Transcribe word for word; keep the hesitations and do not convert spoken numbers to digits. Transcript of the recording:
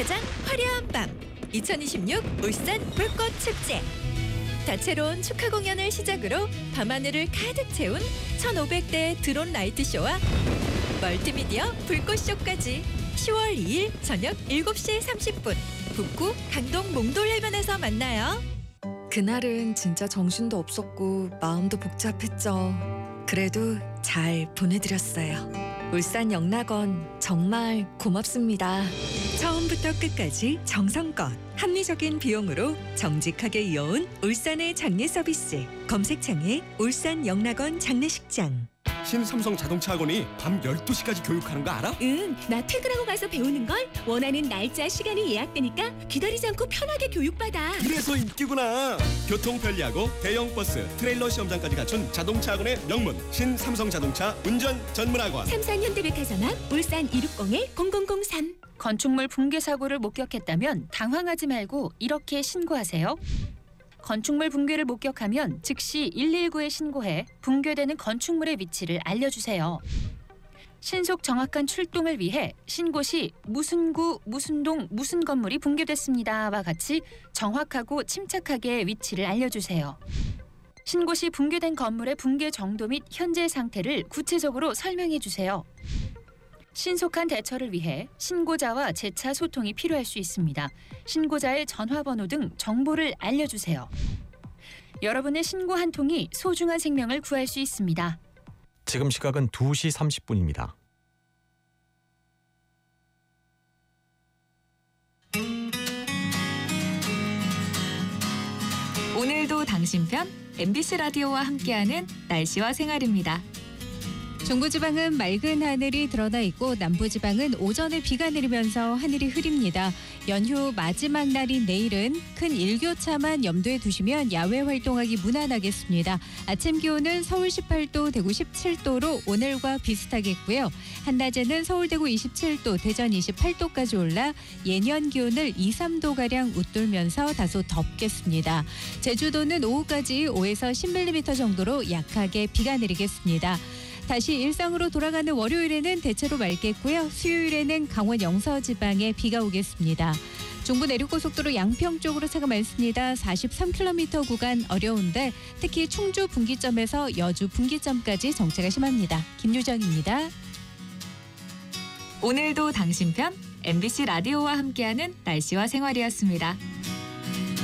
가장 화려한 밤 이천이십육 울산 불꽃축제. 다채로운 축하 공연을 시작으로 밤하늘을 가득 채운 천오백 대 드론 라이트쇼와 멀티미디어 불꽃쇼까지 시월 이일 저녁 일곱 시 삼십 분 북구 강동 몽돌해변에서 만나요. 그날은 진짜 정신도 없었고 마음도 복잡했죠. 그래도 잘 보내드렸어요. 울산 영락원 정말 고맙습니다. 처음부터 끝까지 정성껏 합리적인 비용으로 정직하게 이어온 울산의 장례 서비스. 검색창에 울산 영락원 장례식장. 신삼성 자동차 학원이 밤 열두 시까지 교육하는 거 알아? 응, 나 퇴근하고 가서 배우는걸. 원하는 날짜, 시간이 예약되니까 기다리지 않고 편하게 교육받아. 그래서 인기구나. 교통 편리하고 대형 버스, 트레일러 시험장까지 갖춘 자동차 학원의 명문 신삼성 자동차 운전 전문 학원. 삼성 현대백화점 앞 울산 이육공일 공공공삼. 건축물 붕괴 사고를 목격했다면 당황하지 말고 이렇게 신고하세요. 건축물 붕괴를 목격하면 즉시 일일구에 신고해 붕괴되는 건축물의 위치를 알려주세요. 신속 정확한 출동을 위해 신고 시 무슨 구, 무슨 동, 무슨 건물이 붕괴됐습니다와 같이 정확하고 침착하게 위치를 알려주세요. 신고 시 붕괴된 건물의 붕괴 정도 및 현재 상태를 구체적으로 설명해 주세요. 신속한 대처를 위해 신고자와 재차 소통이 필요할 수 있습니다. 신고자의 전화번호 등 정보를 알려주세요. 여러분의 신고 한 통이 소중한 생명을 구할 수 있습니다. 지금 시각은 두 시 삼십 분입니다. 오늘도 당신 편 엠비씨 라디오와 함께하는 날씨와 생활입니다. 중부지방은 맑은 하늘이 드러나 있고 남부지방은 오전에 비가 내리면서 하늘이 흐립니다. 연휴 마지막 날인 내일은 큰 일교차만 염두에 두시면 야외 활동하기 무난하겠습니다. 아침 기온은 서울 십팔 도, 대구 십칠 도로 오늘과 비슷하겠고요. 한낮에는 서울, 대구 이십칠 도, 대전 이십팔 도까지 올라 예년 기온을 이, 삼 도가량 웃돌면서 다소 덥겠습니다. 제주도는 오후까지 오에서 십 밀리미터 정도로 약하게 비가 내리겠습니다. 다시 일상으로 돌아가는 월요일에는 대체로 맑겠고요. 수요일에는 강원 영서 지방에 비가 오겠습니다. 중부 내륙고속도로 양평 쪽으로 차가 많습니다. 사십삼 킬로미터 구간 어려운데 특히 충주 분기점에서 여주 분기점까지 정체가 심합니다. 김유정입니다. 오늘도 당신 편 엠비씨 라디오와 함께하는 날씨와 생활이었습니다.